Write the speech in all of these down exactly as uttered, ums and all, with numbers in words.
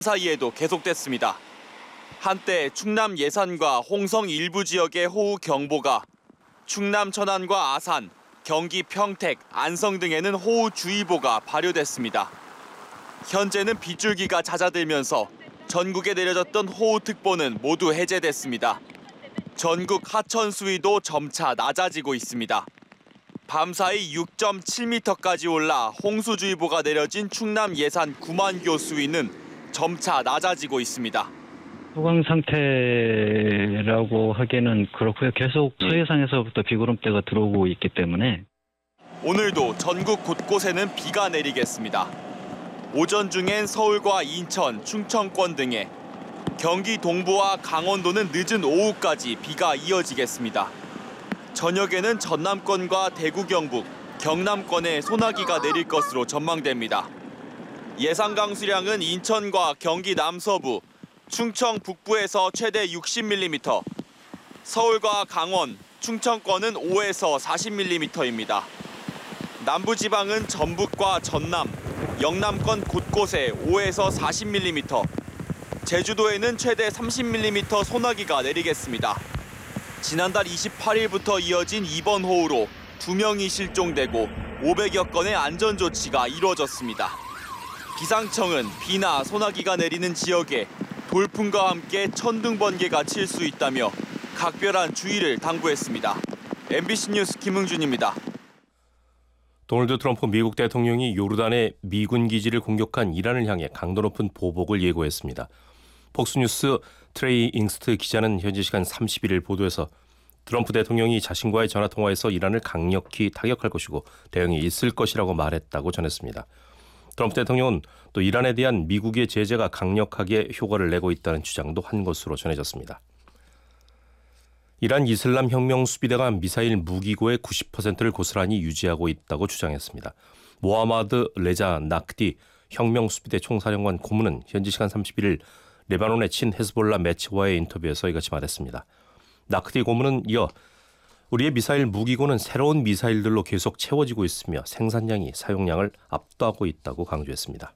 사이에도 계속됐습니다. 한때 충남 예산과 홍성 일부 지역의 호우 경보가, 충남 천안과 아산, 경기 평택, 안성 등에는 호우주의보가 발효됐습니다. 현재는 빗줄기가 잦아들면서 전국에 내려졌던 호우특보는 모두 해제됐습니다. 전국 하천 수위도 점차 낮아지고 있습니다. 밤사이 육 점 칠 미터까지 올라 홍수주의보가 내려진 충남 예산 구만교 수위는 점차 낮아지고 있습니다. 소강 상태라고 하기에는 그렇고요. 계속 서해상에서부터 비구름대가 들어오고 있기 때문에 오늘도 전국 곳곳에는 비가 내리겠습니다. 오전 중엔 서울과 인천, 충청권 등에, 경기 동부와 강원도는 늦은 오후까지 비가 이어지겠습니다. 저녁에는 전남권과 대구 경북, 경남권에 소나기가 내릴 것으로 전망됩니다. 예상 강수량은 인천과 경기 남서부, 충청 북부에서 최대 육십 밀리미터, 서울과 강원, 충청권은 오에서 사십 밀리미터입니다. 남부지방은 전북과 전남, 영남권 곳곳에 오에서 사십 밀리미터, 제주도에는 최대 삼십 밀리미터 소나기가 내리겠습니다. 지난달 이십팔일부터 이어진 이번 호우로 두 명이 실종되고 오백여 건의 안전조치가 이루어졌습니다. 기상청은 비나 소나기가 내리는 지역에 돌풍과 함께 천둥번개가 칠 수 있다며 각별한 주의를 당부했습니다. 엠비씨 뉴스 김흥준입니다. 도널드 트럼프 미국 대통령이 요르단의 미군 기지를 공격한 이란을 향해 강도 높은 보복을 예고했습니다. 폭스뉴스 트레이 잉스트 기자는 현지 시간 삼십일일 보도에서 트럼프 대통령이 자신과의 전화통화에서 이란을 강력히 타격할 것이고 대응이 있을 것이라고 말했다고 전했습니다. 트럼프 대통령은 또 이란에 대한 미국의 제재가 강력하게 효과를 내고 있다는 주장도 한 것으로 전해졌습니다. 이란 이슬람 혁명 수비대가 미사일 무기고의 구십 퍼센트를 고스란히 유지하고 있다고 주장했습니다. 모하마드 레자 나크디 혁명 수비대 총사령관 고문은 현지 시간 삼십일일 레바논의 친 헤즈볼라 매치와의 인터뷰에서 이같이 말했습니다. 나크디 고문은 이어 우리의 미사일 무기고는 새로운 미사일들로 계속 채워지고 있으며 생산량이 사용량을 압도하고 있다고 강조했습니다.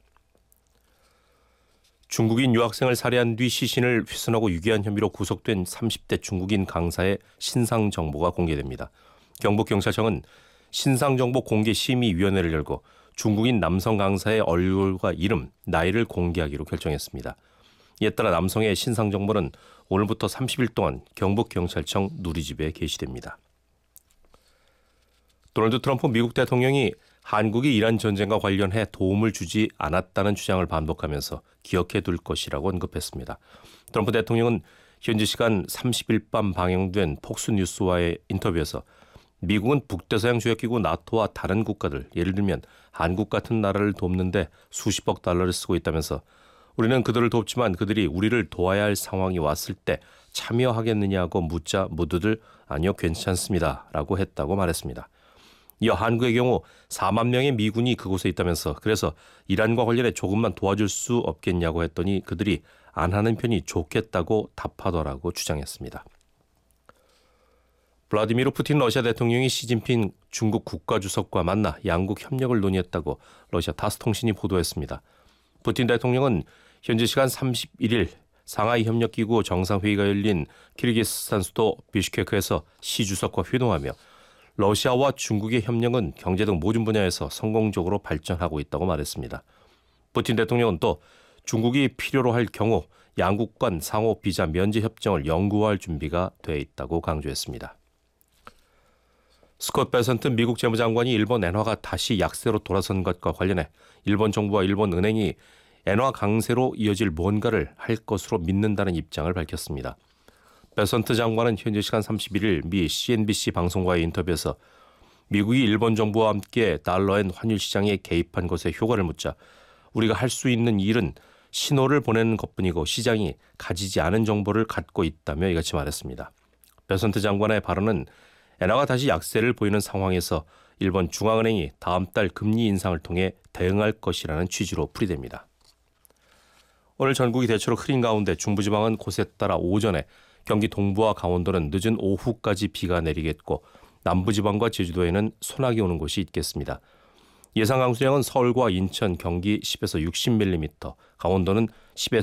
중국인 유학생을 살해한 뒤 시신을 훼손하고 유기한 혐의로 구속된 삼십 대 중국인 강사의 신상 정보가 공개됩니다. 경북경찰청은 신상정보 공개심의위원회를 열고 중국인 남성 강사의 얼굴과 이름, 나이를 공개하기로 결정했습니다. 이에 따라 남성의 신상 정보는 오늘부터 삼십 일 동안 경북경찰청 누리집에 게시됩니다. 도널드 트럼프 미국 대통령이 한국이 이란 전쟁과 관련해 도움을 주지 않았다는 주장을 반복하면서 기억해둘 것이라고 언급했습니다. 트럼프 대통령은 현지 시간 삼십일 밤 방영된 폭스뉴스와의 인터뷰에서 미국은 북대서양 조약기구 나토와 다른 국가들, 예를 들면 한국 같은 나라를 돕는데 수십억 달러를 쓰고 있다면서 우리는 그들을 돕지만 그들이 우리를 도와야 할 상황이 왔을 때 참여하겠느냐고 묻자 모두들 아니요 괜찮습니다 라고 했다고 말했습니다. 이어 한국의 경우 사만 명의 미군이 그곳에 있다면서 그래서 이란과 관련해 조금만 도와줄 수 없겠냐고 했더니 그들이 안 하는 편이 좋겠다고 답하더라고 주장했습니다. 블라디미르 푸틴 러시아 대통령이 시진핑 중국 국가주석과 만나 양국 협력을 논의했다고 러시아 타스 통신이 보도했습니다. 푸틴 대통령은 현지 시간 삼십일일 상하이 협력기구 정상회의가 열린 키르기스스탄 수도 비슈케크에서 시 주석과 회동하며 러시아와 중국의 협력은 경제 등 모든 분야에서 성공적으로 발전하고 있다고 말했습니다. 푸틴 대통령은 또 중국이 필요로 할 경우 양국 간 상호 비자 면제 협정을 영구화할 준비가 돼 있다고 강조했습니다. 스콧 베선트 미국 재무장관이 일본 엔화가 다시 약세로 돌아선 것과 관련해 일본 정부와 일본 은행이 엔화 강세로 이어질 뭔가를 할 것으로 믿는다는 입장을 밝혔습니다. 베선트 장관은 현지 시간 삼십일일 미 씨엔비씨 방송과의 인터뷰에서 미국이 일본 정부와 함께 달러엔 환율 시장에 개입한 것의 효과를 묻자 우리가 할 수 있는 일은 신호를 보내는 것뿐이고 시장이 가지지 않은 정보를 갖고 있다며 이같이 말했습니다. 베선트 장관의 발언은 엔화가 다시 약세를 보이는 상황에서 일본 중앙은행이 다음 달 금리 인상을 통해 대응할 것이라는 취지로 풀이됩니다. 오늘 전국이 대체로 흐린 가운데 중부지방은 곳에 따라 오전에, 경기 동부와 강원도는 늦은 오후까지 비가 내리겠고 남부지방과 제주도에는 소나기 오는 곳이 있겠습니다. 예상 강수량은 서울과 인천, 경기 십에서 육십 밀리미터, 강원도는 십에서